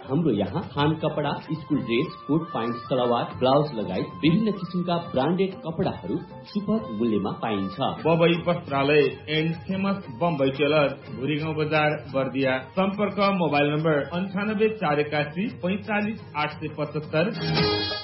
हाम्रो यहाँ थान कपडा, school dress, coat pant, salwar, blouse लगायत विभिन्न किसिमका ब्रान्डेड कपडाहरू सुपथ मूल्यमा पाइन्छ। बबई वस्त्रालय and famous Bombay tailor, Bhurigaun बजार, बर्दिया। सम्पर्क मोबाइल नम्बर 98 481 45 875।